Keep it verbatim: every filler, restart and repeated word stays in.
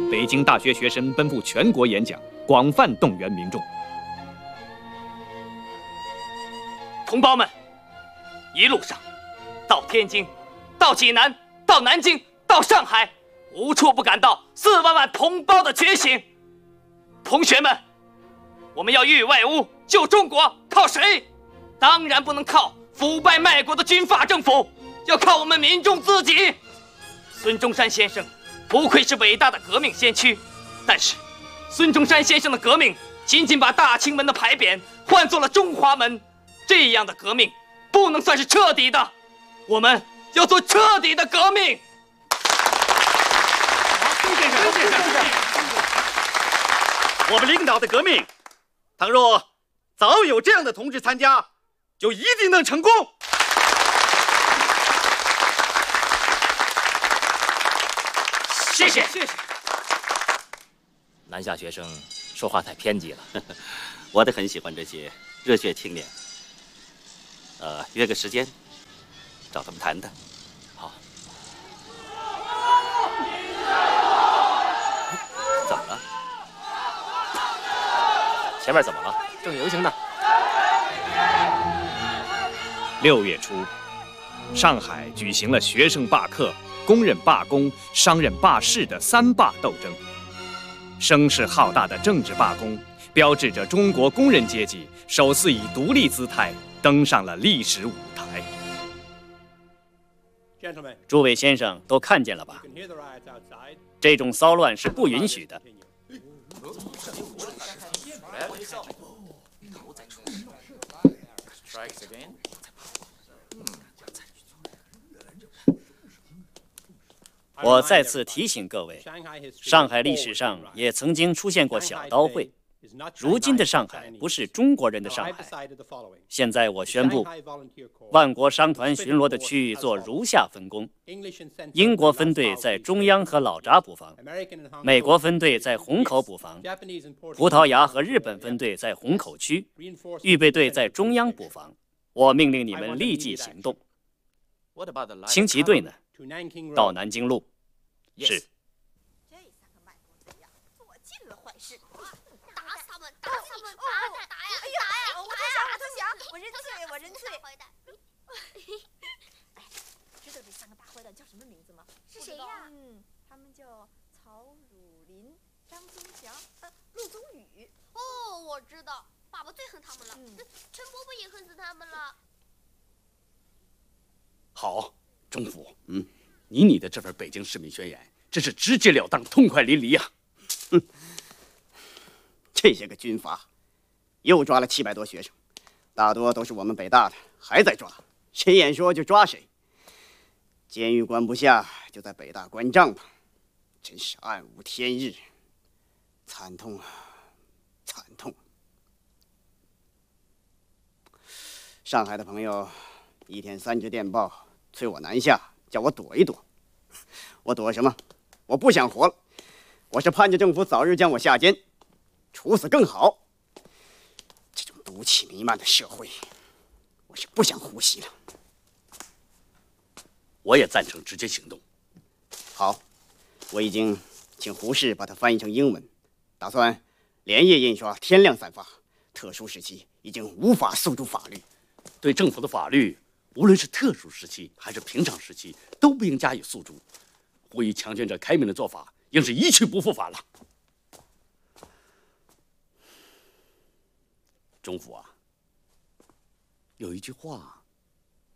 北京大学学生奔赴全国演讲，广泛动员民众。 同胞们，一路上，到天津，到济南，到南京，到上海，无处不感到四万万同胞的觉醒。同学们，我们要御外侮、救中国，靠谁？当然不能靠腐败卖国的军阀政府，要靠我们民众自己。孙中山先生不愧是伟大的革命先驱，但是孙中山先生的革命仅仅把大清门的牌匾换作了中华门，这样的革命不能算是彻底的，我们要做彻底的革命。 孙先生，孙先生，我们领导的革命，倘若早有这样的同志参加，就一定能成功。 谢谢，谢谢。 南下学生说话太偏激了， 我都很喜欢这些热血青年。呃，约个时间，找他们谈谈。 好。 怎么了？ 前面怎么了？正游行呢。 六月初，上海举行了学生罢课、工人罢工、商人罢市的三罢斗争。声势浩大的政治罢工，标志着中国工人阶级首次以独立姿态登上了历史舞台。 诸位先生都看见了吧？这种骚乱是不允许的。我再次提醒各位，上海历史上也曾经出现过小刀会。如今的上海不是中国人的上海。现在我宣布，万国商团巡逻的区域做如下分工：英国分队在中央和老闸布防，美国分队在虹口布防，葡萄牙和日本分队在虹口区，预备队在中央布防。我命令你们立即行动。轻骑队呢？到南京路。是。 打他们！打打呀！哎呀！打呀！我投降！我投降！我认罪！我认罪！哎，知道这三个大坏蛋叫什么名字吗？是谁呀？嗯，他们叫曹汝霖、张宗祥、呃，陆宗宇。哦，我知道，爸爸最恨他们了。嗯，陈伯伯也恨死他们了。 好，中府，嗯，你拟的这份北京市民宣言，真是直截了当、痛快淋漓呀！哼。这些个军阀又抓了七百多学生，大多都是我们北大的，还在抓，谁眼说就抓谁。监狱关不下，就在北大关帐篷，真是暗无天日，惨痛啊，惨痛！上海的朋友一天三支电报催我南下，叫我躲一躲。我躲什么？我不想活了，我是盼着政府早日将我下监。处死更好！这种毒气弥漫的社会，我是不想呼吸了。我也赞成直接行动。好，我已经请胡适把它翻译成英文，打算连夜印刷，天亮散发。特殊时期已经无法诉诸法律，对政府的法律，无论是特殊时期还是平常时期，都不应加以诉诸。呼吁强权者开明的做法，应是一去不复返了。中府啊，有一句话